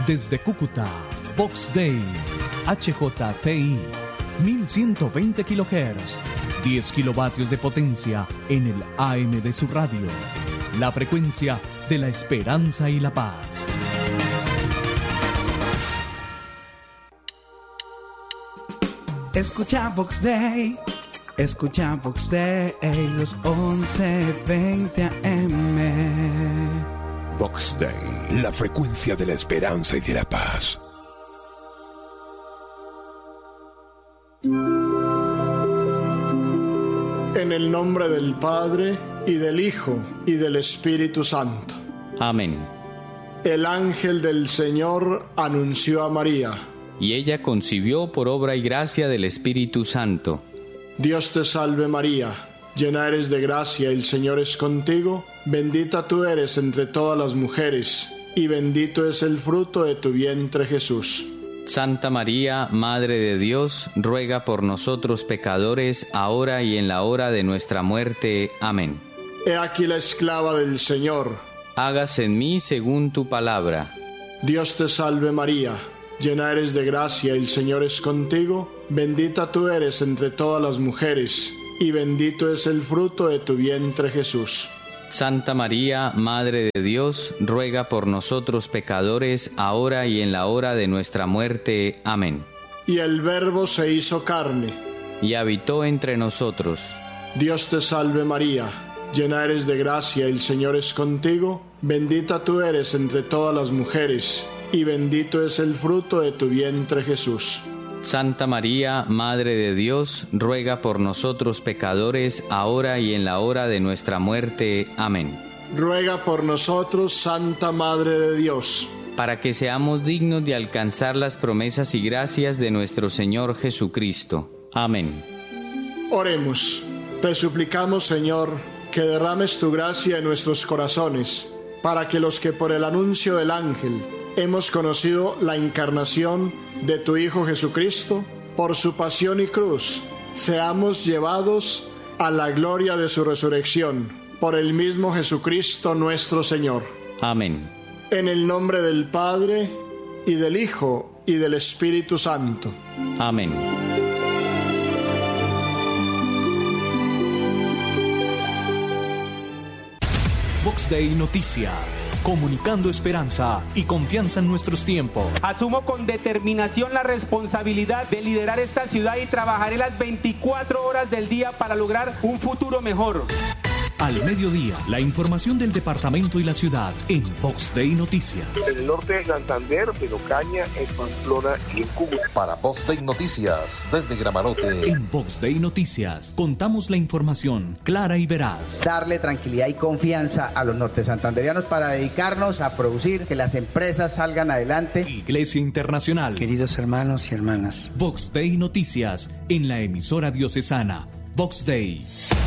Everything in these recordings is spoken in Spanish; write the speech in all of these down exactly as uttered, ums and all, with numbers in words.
Desde Cúcuta, Vox Day, H J T I, mil ciento veinte kilohertz, diez kilovatios de potencia en el A M de su radio. La frecuencia de la esperanza y la paz. Escucha Vox Day, escucha Vox Day, los once veinte A M. Vox Day, la frecuencia de la esperanza y de la paz. En el nombre del Padre, y del Hijo, y del Espíritu Santo. Amén. El ángel del Señor anunció a María. Y ella concibió por obra y gracia del Espíritu Santo. Dios te salve María, llena eres de gracia, el Señor es contigo, bendita tú eres entre todas las mujeres, y bendito es el fruto de tu vientre Jesús. Santa María, Madre de Dios, ruega por nosotros pecadores, ahora y en la hora de nuestra muerte. Amén. He aquí la esclava del Señor. Hágase en mí según tu palabra. Dios te salve María, llena eres de gracia, el Señor es contigo, bendita tú eres entre todas las mujeres, y bendito es el fruto de tu vientre Jesús. Santa María, Madre de Dios, ruega por nosotros pecadores, ahora y en la hora de nuestra muerte. Amén. Y el Verbo se hizo carne, y habitó entre nosotros. Dios te salve María, llena eres de gracia, el Señor es contigo, bendita tú eres entre todas las mujeres, y bendito es el fruto de tu vientre Jesús. Santa María, Madre de Dios, ruega por nosotros pecadores, ahora y en la hora de nuestra muerte. Amén. Ruega por nosotros, Santa Madre de Dios, para que seamos dignos de alcanzar las promesas y gracias de nuestro Señor Jesucristo. Amén. Oremos. Te suplicamos, Señor, que derrames tu gracia en nuestros corazones, para que los que por el anuncio del ángel hemos conocido la encarnación de tu Hijo Jesucristo, por su pasión y cruz, seamos llevados a la gloria de su resurrección, por el mismo Jesucristo nuestro Señor. Amén. En el nombre del Padre, y del Hijo, y del Espíritu Santo. Amén. Vox Day Noticias, comunicando esperanza y confianza en nuestros tiempos. Asumo con determinación la responsabilidad de liderar esta ciudad y trabajaré las veinticuatro horas del día para lograr un futuro mejor. Al mediodía, la información del departamento y la ciudad en Vox Day Noticias. En el norte de Santander, en Ocaña, en Pamplona y en Cúcuta. Para Vox Day Noticias, desde Gramarote. En Vox Day Noticias, contamos la información clara y veraz. Darle tranquilidad y confianza a los norte santanderianos para dedicarnos a producir, que las empresas salgan adelante. Iglesia Internacional. Queridos hermanos y hermanas. Vox Day Noticias, en la emisora diocesana. Vox Day.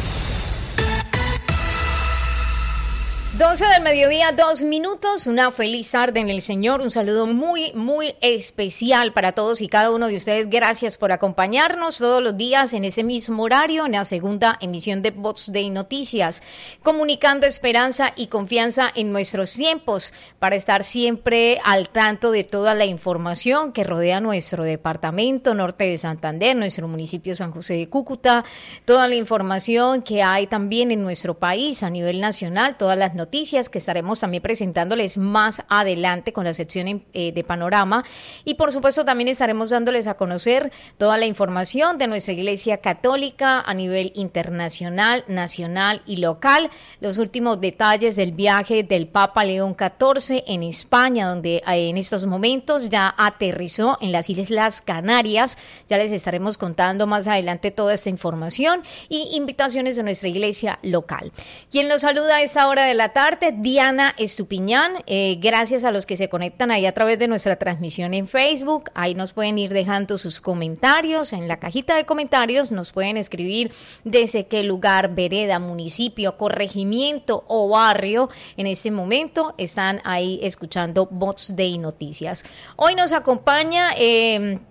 doce del mediodía, dos minutos, una feliz tarde en el Señor, un saludo muy, muy especial para todos y cada uno de ustedes. Gracias por acompañarnos todos los días en ese mismo horario, en la segunda emisión de Vox Day Noticias, comunicando esperanza y confianza en nuestros tiempos, para estar siempre al tanto de toda la información que rodea nuestro departamento norte de Santander, nuestro municipio San José de Cúcuta, toda la información que hay también en nuestro país a nivel nacional, todas las noticias noticias que estaremos también presentándoles más adelante con la sección eh, de Panorama, y por supuesto también estaremos dándoles a conocer toda la información de nuestra Iglesia Católica a nivel internacional, nacional y local, los últimos detalles del viaje del Papa León catorce en España, donde eh, en estos momentos ya aterrizó en las Islas Canarias. Ya les estaremos contando más adelante toda esta información y invitaciones de nuestra iglesia local. Quien los saluda a esta hora de la tarde, Diana Estupiñán. Eh, gracias a los que se conectan ahí a través de nuestra transmisión en Facebook. Ahí nos pueden ir dejando sus comentarios. En la cajita de comentarios nos pueden escribir desde qué lugar, vereda, municipio, corregimiento o barrio en este momento están ahí escuchando Vox Day Noticias. Hoy nos acompaña... Eh,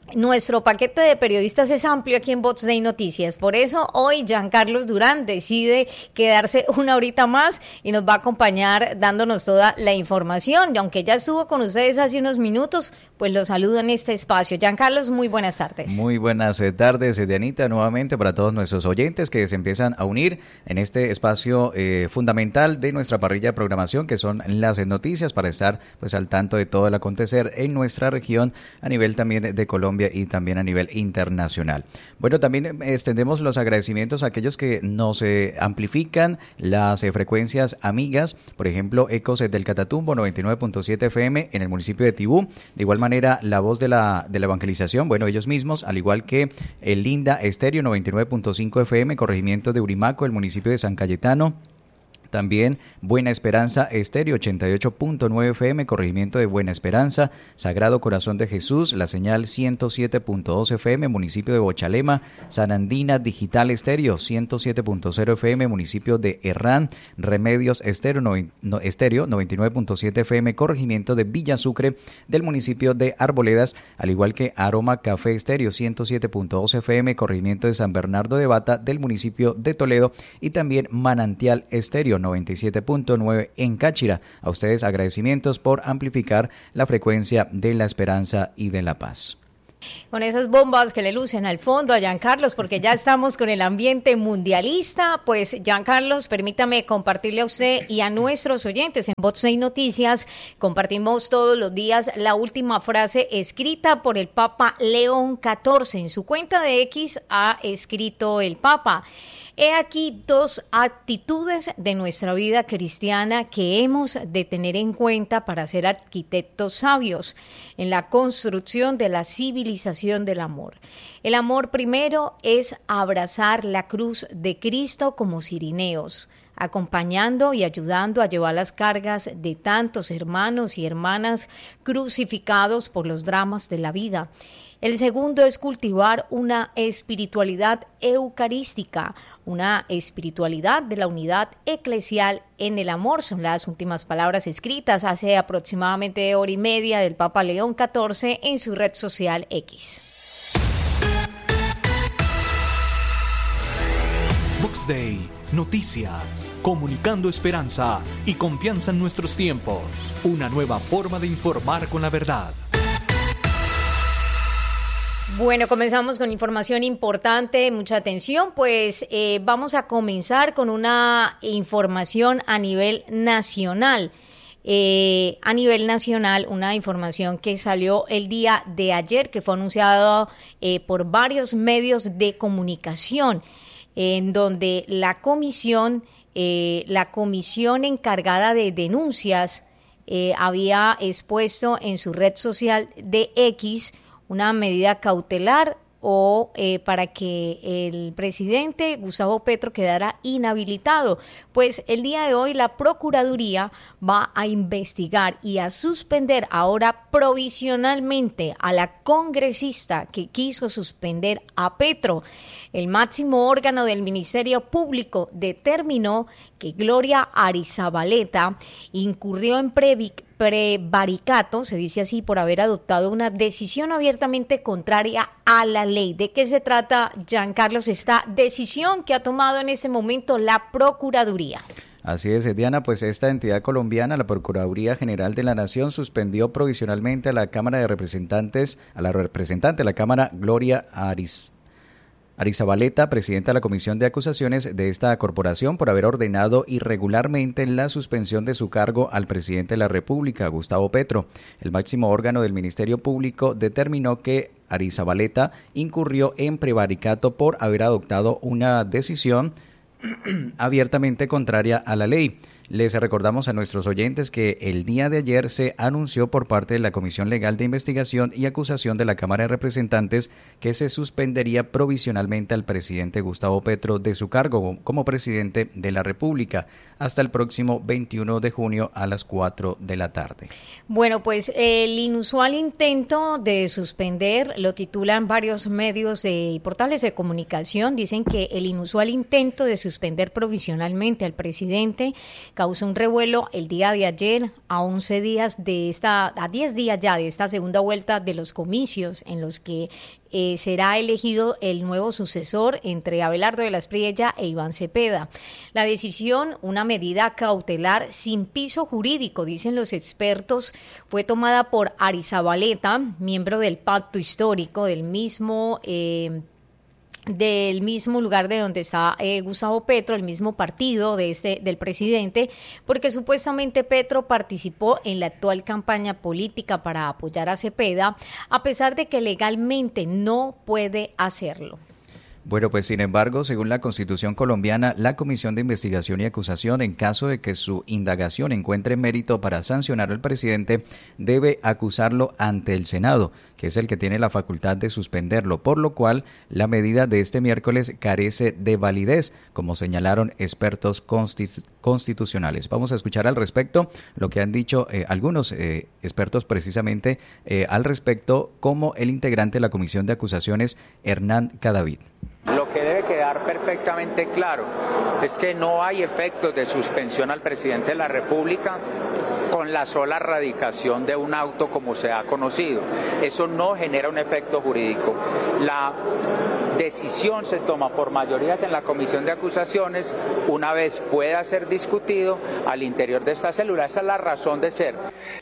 Nuestro paquete de periodistas es amplio aquí en Vox Day Noticias. Por eso hoy Giancarlos Durán decide quedarse una horita más y nos va a acompañar dándonos toda la información. Y aunque ya estuvo con ustedes hace unos minutos, pues lo saludo en este espacio. Giancarlos, muy buenas tardes. Muy buenas tardes, Dianita, nuevamente para todos nuestros oyentes que se empiezan a unir en este espacio eh, fundamental de nuestra parrilla de programación, que son las noticias, para estar pues al tanto de todo el acontecer en nuestra región, a nivel también de Colombia y también a nivel internacional. Bueno, también extendemos los agradecimientos a aquellos que nos eh, amplifican las eh, frecuencias amigas, por ejemplo, Ecos del Catatumbo noventa y nueve punto siete F M en el municipio de Tibú. De igual manera, La Voz de la, de la Evangelización, bueno, ellos mismos, al igual que el Linda Estéreo noventa y nueve punto cinco F M, corregimiento de Urimaco, el municipio de San Cayetano. También Buena Esperanza Estéreo ochenta y ocho punto nueve F M, corregimiento de Buena Esperanza, Sagrado Corazón de Jesús, la señal ciento siete punto dos F M, municipio de Bochalema, San Andina Digital Estéreo ciento siete punto cero F M, municipio de Herrán, Remedios Estéreo, no, no, Estéreo noventa y nueve punto siete F M, corregimiento de Villa Sucre, del municipio de Arboledas, al igual que Aroma Café Estéreo ciento siete punto dos F M, corregimiento de San Bernardo de Bata, del municipio de Toledo, y también Manantial Estéreo noventa y siete punto nueve en Cáchira. A ustedes agradecimientos por amplificar la frecuencia de la esperanza y de la paz. Con esas bombas que le lucen al fondo a Giancarlos, porque ya estamos con el ambiente mundialista, pues Giancarlos, permítame compartirle a usted y a nuestros oyentes en Vox Day Noticias. Compartimos todos los días la última frase escrita por el Papa León catorce. En su cuenta de X ha escrito el Papa: he aquí dos actitudes de nuestra vida cristiana que hemos de tener en cuenta para ser arquitectos sabios en la construcción de la civilización del amor. El amor primero es abrazar la cruz de Cristo como cirineos, acompañando y ayudando a llevar las cargas de tantos hermanos y hermanas crucificados por los dramas de la vida. El segundo es cultivar una espiritualidad eucarística, una espiritualidad de la unidad eclesial en el amor. Son las últimas palabras escritas hace aproximadamente hora y media del Papa León catorce en su red social X. Vox Day, noticias, comunicando esperanza y confianza en nuestros tiempos. Una nueva forma de informar con la verdad. Bueno, comenzamos con información importante, mucha atención, pues eh, vamos a comenzar con una información a nivel nacional. Eh, a nivel nacional, una información que salió el día de ayer, que fue anunciado eh, por varios medios de comunicación, en donde la comisión, eh, la comisión encargada de denuncias eh, había expuesto en su red social de X una medida cautelar o eh, para que el presidente Gustavo Petro quedara inhabilitado. Pues el día de hoy la Procuraduría va a investigar y a suspender ahora provisionalmente a la congresista que quiso suspender a Petro. El máximo órgano del Ministerio Público determinó que Gloria Arizabaleta incurrió en previc prevaricato, se dice así, por haber adoptado una decisión abiertamente contraria a la ley. ¿De qué se trata, Giancarlos, esta decisión que ha tomado en ese momento la Procuraduría? Así es, Diana, pues esta entidad colombiana, la Procuraduría General de la Nación, suspendió provisionalmente a la Cámara de Representantes, a la representante de la Cámara, Gloria Ariz. Arizabaleta, presidenta de la Comisión de Acusaciones de esta corporación, por haber ordenado irregularmente la suspensión de su cargo al presidente de la República, Gustavo Petro. El máximo órgano del Ministerio Público determinó que Arizabaleta incurrió en prevaricato por haber adoptado una decisión abiertamente contraria a la ley. Les recordamos a nuestros oyentes que el día de ayer se anunció por parte de la Comisión Legal de Investigación y Acusación de la Cámara de Representantes que se suspendería provisionalmente al presidente Gustavo Petro de su cargo como presidente de la República hasta el próximo veintiuno de junio a las cuatro de la tarde. Bueno, pues el inusual intento de suspender, lo titulan varios medios y portales de comunicación, dicen que el inusual intento de suspender provisionalmente al presidente causó un revuelo el día de ayer, a once días de esta, a diez días ya de esta segunda vuelta de los comicios en los que eh, será elegido el nuevo sucesor entre Abelardo de la Espriella e Iván Cepeda. La decisión, una medida cautelar sin piso jurídico, dicen los expertos, fue tomada por Arizabaleta, miembro del pacto histórico del mismo eh, del mismo lugar de donde está eh, Gustavo Petro, el mismo partido de este del presidente, porque supuestamente Petro participó en la actual campaña política para apoyar a Cepeda, a pesar de que legalmente no puede hacerlo. Bueno, pues sin embargo, según la Constitución colombiana, la Comisión de Investigación y Acusación, en caso de que su indagación encuentre mérito para sancionar al presidente, debe acusarlo ante el Senado, que es el que tiene la facultad de suspenderlo, por lo cual la medida de este miércoles carece de validez, como señalaron expertos constitu- constitucionales. Vamos a escuchar al respecto lo que han dicho eh, algunos eh, expertos precisamente eh, al respecto, como el integrante de la Comisión de Acusaciones, Hernán Cadavid. Lo que debe quedar perfectamente claro es que no hay efectos de suspensión al presidente de la República con la sola radicación de un auto como se ha conocido. Eso no genera un efecto jurídico. La decisión se toma por mayorías en la Comisión de Acusaciones una vez pueda ser discutido al interior de esta célula. Esa es la razón de ser.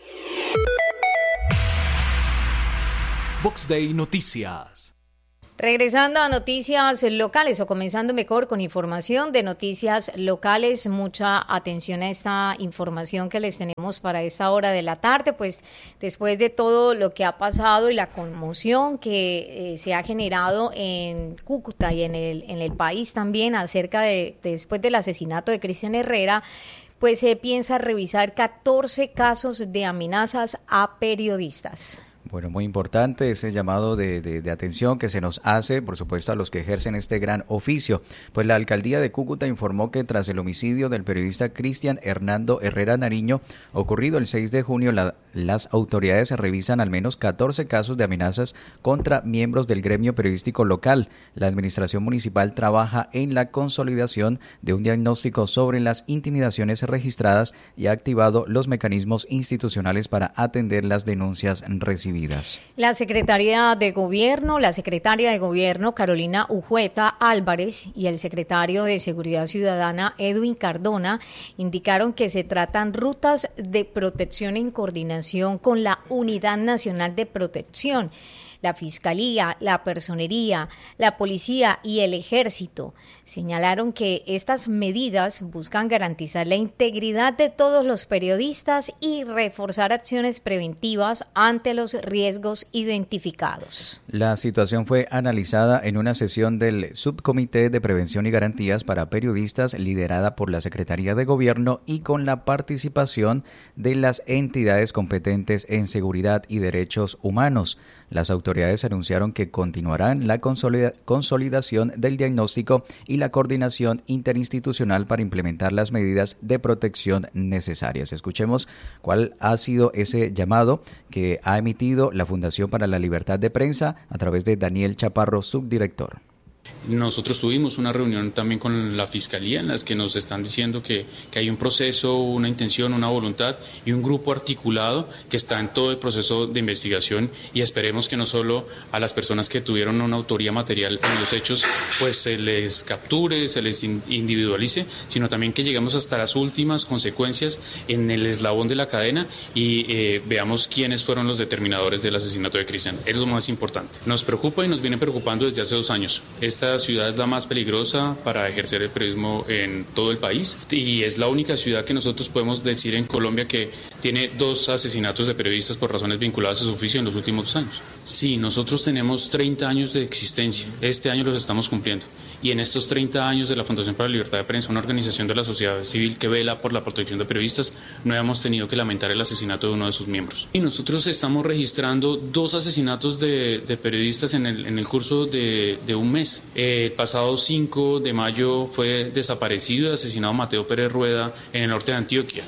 Vox Day Noticias. Regresando a noticias locales, o comenzando mejor con información de noticias locales, mucha atención a esta información que les tenemos para esta hora de la tarde, pues después de todo lo que ha pasado y la conmoción que eh, se ha generado en Cúcuta y en el, en el país también acerca de, de después del asesinato de Cristian Herrera, pues se piensa revisar catorce casos de amenazas a periodistas. Bueno, muy importante ese llamado de, de, de atención que se nos hace, por supuesto, a los que ejercen este gran oficio. Pues la alcaldía de Cúcuta informó que tras el homicidio del periodista Cristian Hernando Herrera Nariño, ocurrido el seis de junio, la, las autoridades revisan al menos catorce casos de amenazas contra miembros del gremio periodístico local. La administración municipal trabaja en la consolidación de un diagnóstico sobre las intimidaciones registradas y ha activado los mecanismos institucionales para atender las denuncias recibidas. La Secretaría de Gobierno, la secretaria de Gobierno Carolina Ujueta Álvarez y el secretario de Seguridad Ciudadana Edwin Cardona indicaron que se tratan rutas de protección en coordinación con la Unidad Nacional de Protección, la Fiscalía, la Personería, la Policía y el Ejército. Señalaron que estas medidas buscan garantizar la integridad de todos los periodistas y reforzar acciones preventivas ante los riesgos identificados. La situación fue analizada en una sesión del Subcomité de Prevención y Garantías para Periodistas liderada por la Secretaría de Gobierno y con la participación de las entidades competentes en seguridad y derechos humanos. Las autoridades anunciaron que continuarán la consolida- consolidación del diagnóstico y la coordinación interinstitucional para implementar las medidas de protección necesarias. Escuchemos cuál ha sido ese llamado que ha emitido la Fundación para la Libertad de Prensa a través de Daniel Chaparro, subdirector. Nosotros tuvimos una reunión también con la Fiscalía en las que nos están diciendo que, que hay un proceso, una intención, una voluntad y un grupo articulado que está en todo el proceso de investigación y esperemos que no solo a las personas que tuvieron una autoría material en los hechos pues se les capture, se les individualice, sino también que lleguemos hasta las últimas consecuencias en el eslabón de la cadena y eh, veamos quiénes fueron los determinadores del asesinato de Cristian. Es lo más importante. Nos preocupa y nos viene preocupando desde hace dos años. Esta ciudad es la más peligrosa para ejercer el periodismo en todo el país y es la única ciudad que nosotros podemos decir en Colombia que tiene dos asesinatos de periodistas por razones vinculadas a su oficio en los últimos dos años. Sí, nosotros tenemos treinta años de existencia, este año los estamos cumpliendo y en estos treinta años de la Fundación para la Libertad de Prensa, una organización de la sociedad civil que vela por la protección de periodistas, no hemos tenido que lamentar el asesinato de uno de sus miembros. Y nosotros estamos registrando dos asesinatos de, de periodistas en el, en el curso de, de un mes. El pasado cinco de mayo fue desaparecido y asesinado Mateo Pérez Rueda en el norte de Antioquia.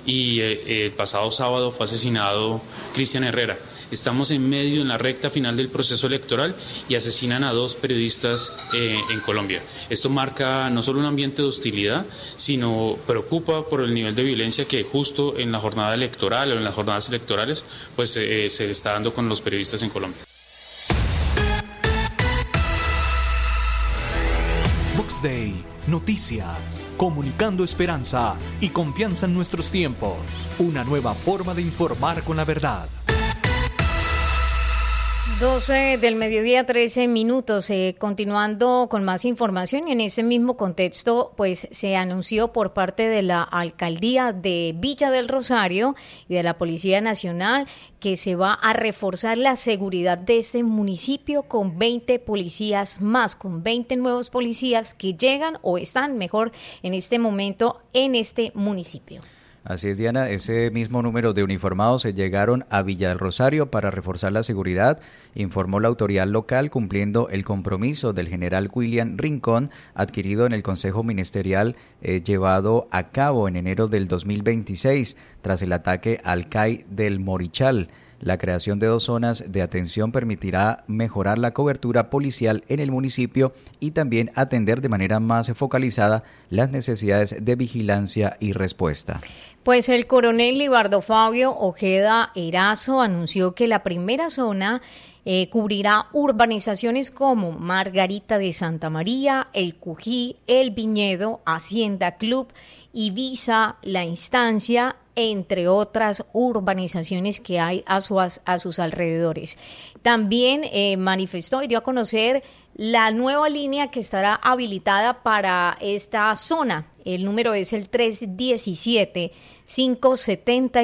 y eh, el pasado sábado fue asesinado Cristian Herrera. Estamos en medio, en la recta final del proceso electoral y asesinan a dos periodistas eh, en Colombia. Esto marca no solo un ambiente de hostilidad, sino preocupa por el nivel de violencia que justo en la jornada electoral o en las jornadas electorales pues eh, se está dando con los periodistas en Colombia. Vox Day, noticias, comunicando esperanza y confianza en nuestros tiempos. Una nueva forma de informar con la verdad. doce del mediodía, trece minutos. Eh, continuando con más información, y en ese mismo contexto, pues se anunció por parte de la alcaldía de Villa del Rosario y de la Policía Nacional que se va a reforzar la seguridad de este municipio con veinte policías más, con veinte nuevos policías que llegan o están mejor en este momento en este municipio. Así es, Diana, ese mismo número de uniformados se llegaron a Villa del Rosario para reforzar la seguridad, informó la autoridad local, cumpliendo el compromiso del general William Rincón, adquirido en el Consejo Ministerial eh, llevado a cabo en enero del dos mil veintiséis, tras el ataque al C A I del Morichal. La creación de dos zonas de atención permitirá mejorar la cobertura policial en el municipio y también atender de manera más focalizada las necesidades de vigilancia y respuesta. Pues el coronel Libardo Fabio Ojeda Erazo anunció que la primera zona eh, cubrirá urbanizaciones como Margarita de Santa María, El Cují, El Viñedo, Hacienda Club, Ibiza, La Instancia, entre otras urbanizaciones que hay a, su, a sus alrededores. También eh, manifestó y dio a conocer la nueva línea que estará habilitada para esta zona. El número es el tres uno siete, cinco siete